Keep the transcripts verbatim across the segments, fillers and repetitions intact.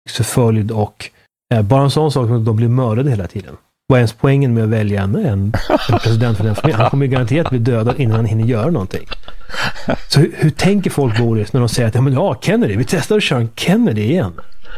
förföljd och eh, bara en sån sak som att de blir mördade hela tiden. Vad är ens poängen med att välja en, en, en president för den familjen? Han kommer ju garanterat bli dödad innan han hinner göra någonting. Så hur, hur tänker folk, Boris, när de säger att ja, men ja, Kennedy, vi testar att köra en Kennedy igen?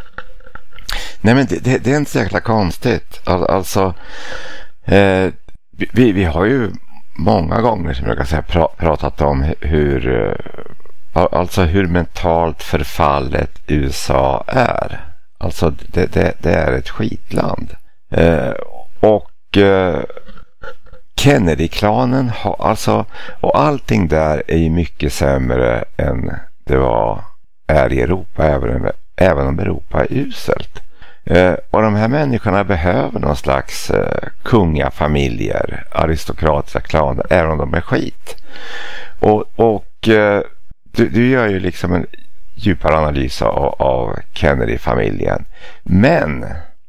Nej, men det, det, det är inte så jäkla konstigt. All, alltså, eh, vi, vi har ju många gånger, som jag kan säga, pra, pratat om hur, eh, alltså hur mentalt förfallet U S A är. Alltså, det, det, det är ett skitland. Eh, och eh, Kennedy-klanen har, alltså, och allting där är ju mycket sämre än det var är i Europa, även, även om Europa är uselt. Eh, och de här människorna behöver någon slags eh, kungafamiljer, aristokratiska klaner, även om de är skit. Och, och eh, du, du gör ju liksom en djupare analys av, av Kennedy-familjen. Men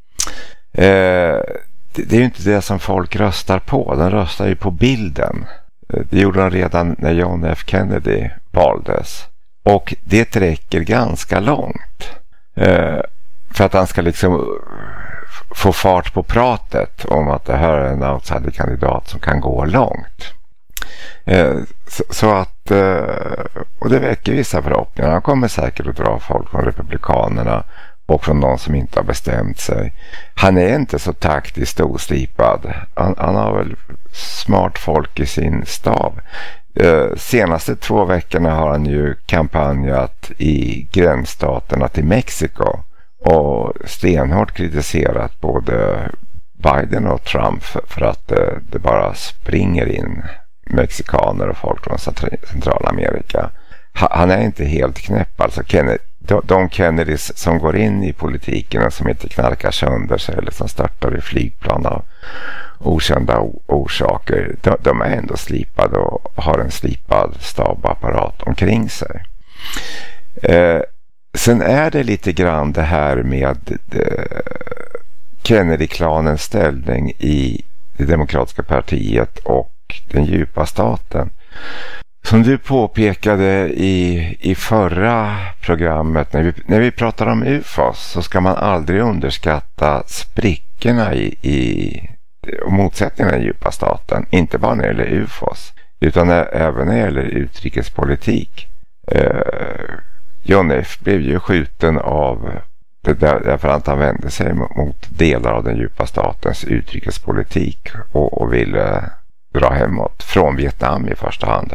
eh, det, det är ju inte det som folk röstar på. De röstar ju på bilden. Det gjorde de redan när John F. Kennedy valdes. Och det räcker ganska långt. Eh, för att han ska liksom få fart på pratet om att det här är en outsider-kandidat som kan gå långt. Eh, så, så att, eh, och det väcker vissa förhoppningar. Han kommer säkert att dra folk från republikanerna och från de som inte har bestämt sig. Han är inte så taktiskt oslipad. Han, han har väl smart folk i sin stab. Eh, senaste två veckorna har han ju kampanjat i gränsstaterna till Mexiko och stenhårt kritiserat både Biden och Trump för, för att eh, det bara springer in mexikaner och folk från Centralamerika. Han är inte helt knäpp. Alltså Kennedy, de Kennedys som går in i politiken och som inte knarkar sönder sig eller som startar i flygplan av okända orsaker, de, de är ändå slipade och har en slipad stabapparat omkring sig. Eh, sen är det lite grann det här med eh, Kennedy-klanens ställning i det demokratiska partiet och den djupa staten. Som du påpekade i, i förra programmet, när vi, när vi pratar om U F O S, så ska man aldrig underskatta sprickorna i, i och motsättningarna i den djupa staten. Inte bara när det gäller U F O S, utan även när det gäller utrikespolitik. Eh, John F. blev ju skjuten av det där, därför att han vände sig mot delar av den djupa statens utrikespolitik och, och ville dra hemåt från Vietnam i första hand.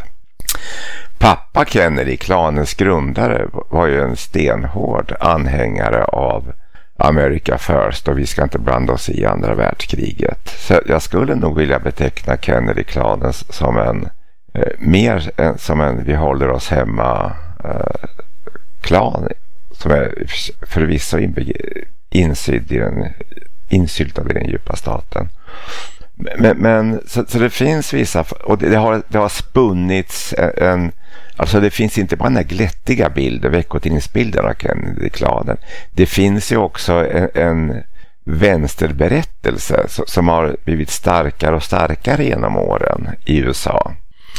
Pappa Kennedy, klanens grundare, var ju en stenhård anhängare av America First och vi ska inte blanda oss i andra världskriget. Så jag skulle nog vilja beteckna Kennedy-klanen som en eh, mer än som en vi håller oss hemma eh, klan som är förvisso insydd i den, insyltad i den djupa staten. Men, men så, så det finns vissa, och det, det, har, det har spunnits en, alltså det finns inte bara den här glättiga bilden, veckotidningsbilden av Kennedy-klanen. Det finns ju också en, en vänsterberättelse som, som har blivit starkare och starkare genom åren i U S A.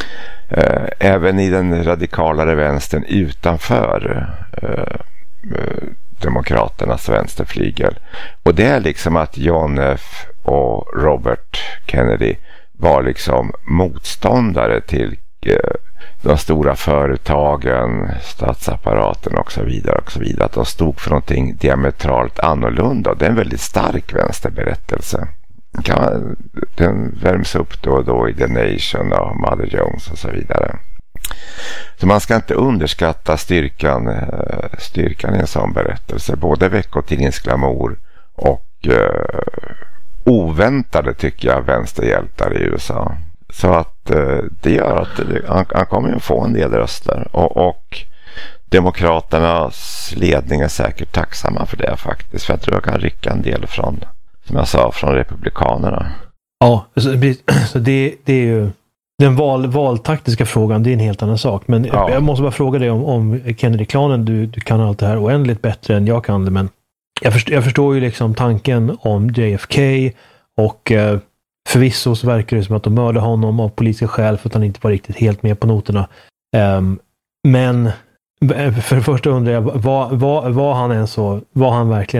Eh, även i den radikalare vänstern utanför eh, demokraternas vänsterflygel. Och det är liksom att John F. och Robert Kennedy var liksom motståndare till eh, de stora företagen, statsapparaten och så vidare och så vidare. Att de stod för någonting diametralt annorlunda. Det är en väldigt stark vänsterberättelse. Kan, den värms upp då och då i The Nation och Mother Jones och så vidare. Så man ska inte underskatta styrkan, styrkan i en sån berättelse. Både veckotidningsglamour och eh, oväntade, tycker jag, vänsterhjältar i U S A. Så att eh, det gör att det, han, han kommer ju få en del röster. Och, och demokraternas ledning är säkert tacksamma för det faktiskt. För jag tror jag kan rycka en del från, som jag sa, från republikanerna. Ja, så det, det är ju den val, valtaktiska frågan, det är en helt annan sak. Men ja. Jag måste bara fråga dig om, om Kennedy-klanen. Du, du kan allt det här oändligt bättre än jag kan det, men jag förstår, jag förstår ju liksom tanken om J F K och eh, förvisso så verkar det som att de mördade honom av politiska skäl för att han inte var riktigt helt med på noterna. Um, men För det första undrar jag, var, var, var han en så, var han verkligen